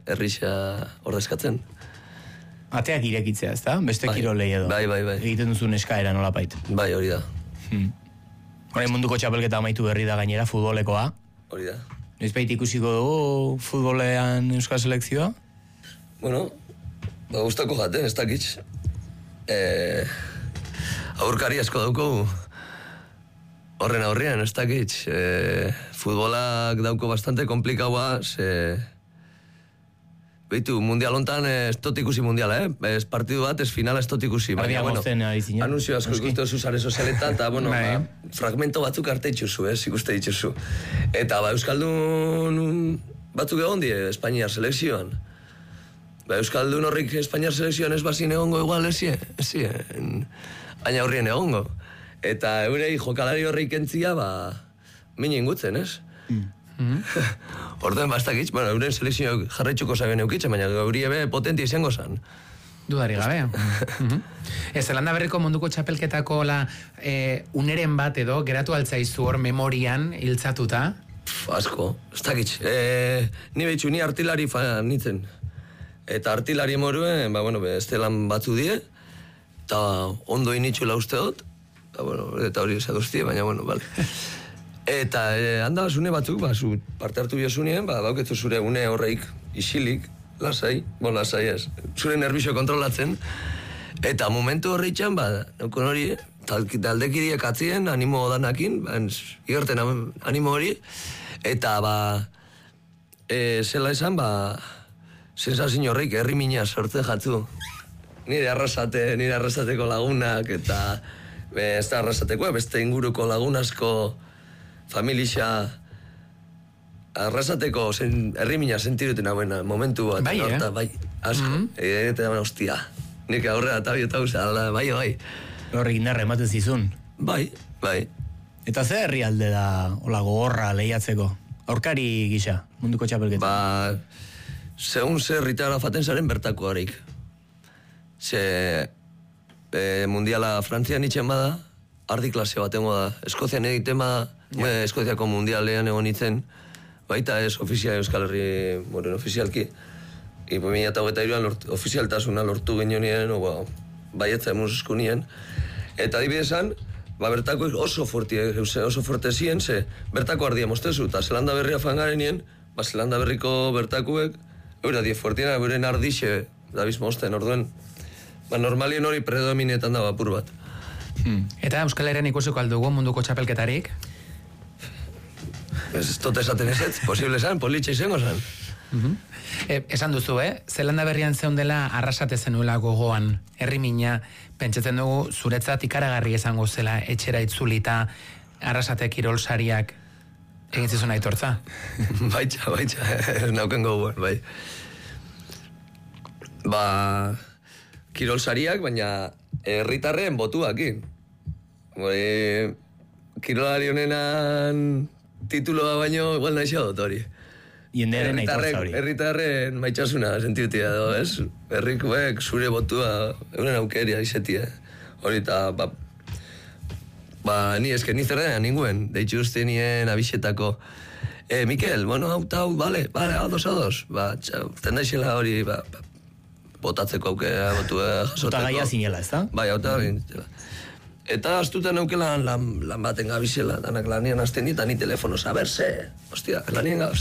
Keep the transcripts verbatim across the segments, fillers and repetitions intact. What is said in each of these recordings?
herrixa ordezkatzen. Ateak irekitzea, ez da? Beste bai, kirolei edo. Bai, bai, bai. Egiten duzun eskaera nolapait. Bai, hori da. Hmm. Horain munduko txapelketa amaitu berri da gainera, futbolekoa. Hori da. Noizbait ikusiko dugu futbolean euskal selekzioa? Bueno, ba, gustako jaten, ez dakitz. Eh, aurkari asko dauko horren aurrean, ez dakitz. Eh, futbolak dauko bastante komplikaua, ze... Beitu, mundial hontan ez tot ikusi mundiala, eh? Ez partidu bat, ez finala ez tot ikusi. Baina, bueno, anunzio asko ikuste oso sare sozialetan, eta, bueno, ba, fragmento batzuk arte itxuzu, ez, ikuste itxuzu. Eta, ba, Euskaldun batzuk egon die, Espainiar selekzioan. Ba, Euskaldun horrik Espainiar selekzioan ez bazin egongo igual, ez zie, aina horrien egongo. Eta, eurei jokalari horrik entzia, ba, minin gutzen, ez? Mm. Mm-hmm. Orduan bastakitz, bueno, euren selekzioak jarraitzuko zaben eukitzen, baina gauri ebe potentia izango zan. Dudari gabe. Mm-hmm. Ez, Zelanda Berriko munduko txapelketako la, e, uneren bat edo, geratu altzaizu hor memorian hiltzatuta? Pff, asko, ez dakitz. E, ni behitzu, ni artilari fan nintzen. Eta artilari moruen, ba, bueno, estelan batzu die, eta ondo initxula uste dut, eta, bueno, eta hori esaduztie, baina, bueno, bale. Eta eh, handa zune batzuk, ba, zu parte hartu biosunien, ba, bauketzu zure une horreik isilik, lasai, bon, lasai ez, zure nervizio kontrolatzen, eta momentu horreitxan, ba, neukon hori, taldekiriek atzien, animo danakin, ba, igerten animo hori, eta, ba, e, zela esan, ba, sensazio horreik, herri mina sortzen jatzu. Nire arrasate, nire arrasateko lagunak, eta be, ez da arrasateko, beste inguruko lagunazko, familia arrasateko herrimina sentiruten hauen momentu bat. Bai, eh? Bai, asko. Mm-hmm. Eta, e, hostia, nik aurrera eta biota usa, bai, bai. Horrek indarra ematen zizun. Bai, bai. Eta ze herrialde da, hola, gogorra lehiatzeko? Aurkari gisa, munduko txapelketa. Ba, segun ze herritara faten zaren bertako harik. Ze e, mundiala Frantzian itxen bada, ardi klase batengo da. Eskozian egiten bada, yeah. Eskoziako mundialean egon itzen, baita ez ofizial Euskal Herri, bueno, ofizialki. Ipo mila eta hogeita iruan ofizialtasuna lortu genionien, o, ba, baietza emuzuzko nien. Eta dibidezan, ba, bertako oso fuerte, oso fuerte zien, ze bertako ardia mostezu, eta Zelanda Berria fangaren nien, ba, Zelanda Berriko bertakuek, eura die fuertiena, euren ardixe, da bizmosten, orduen, ba, normalien hori predominetan da apur bat. Hmm. Eta Euskal Herrian ikusiko aldugu munduko txapelketarik? Ez ez tot esaten ez ez, posible zan, politxe izango zan. Mm-hmm. e, esan duzu, eh? Zelanda Berrian zeundela arrasate zenuela gogoan, herri mina, pentsatzen dugu zuretzat ikaragarri izango zela etxera itzulita arrasate kirolsariak egin zizun aitortza? Baitxa, baitxa, ez nauken gogoan, bai. Ba, kirolsariak, baina herritarren botuakin. Bai, kirolari honenan tituloa baino igual naixo dut hori. Jendearen aitortza hori. Herritarren maitxasuna sentiutia edo, ez? Herrikuek zure botua euren aukeria izetia. Hori eta, ba, ba, ni eske ni zerrean ninguen, deitxu uste nien abixetako. Eh, Mikel, bueno, hau, hau, bale, bale, ados, ados. Ba, ten daixela hori, ba, ba, botatzeko aukera botua jasoteko. Eta gaia zinela, ez da? Bai, hau eta zinela. Eta astutan aukela lan, lan baten gabizela, danak lanian azten dit, ni telefonoz, a ber, ze, hostia, lanien gauz.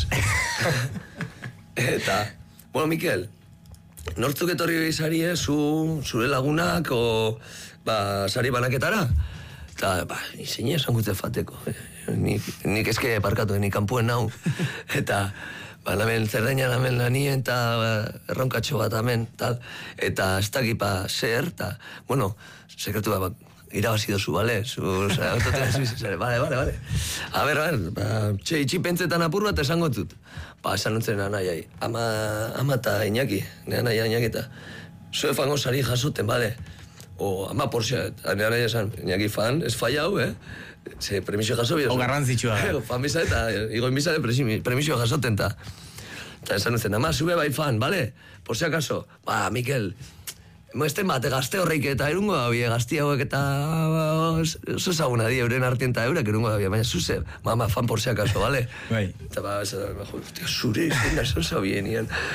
Eta, bueno, Mikel, nortzuk etorri sari zu, zure lagunak, o, ba, sari banaketara? Eta, ba, ni zein esan gute fateko. Nik, nik eske parkatu, nik kanpuen nau. Eta, ba, namen zerreina namen lanien, eta ba, erronkatxo bat amen, tal. Eta, ez dakipa zer, eta, bueno, sekretu ba, irabazi dozu, bale? Zu, oza, autoten zuzizare, bale, bale, bale. A ber, a ber, ba, txe, itxipentzetan apur bat esango dut. Ba, esan nuntzen anaiai, ama, ama eta Iñaki, ne anaia Iñaki eta, zue fango sari jasoten, bale? O, ama Porsche, ne anaia esan, Iñaki fan, ez falla hau, eh? Ze, premisio jaso bidez. O garrantzitsua. Fan bisa eta, igoin bisa, premisio jasoten, ta. Eta esan nuntzen, ama, zube bai fan, bale? Por si acaso, ba, Mikel, Moesten bat, gazte horreik eta erungo dabie, gazti hauek eta oso ezaguna di, euren artien eta eurak erungo dabie, baina zuze, mama, fan por si acaso, bale? Bai. Eta ba, zure, zure, zure, zure, zure,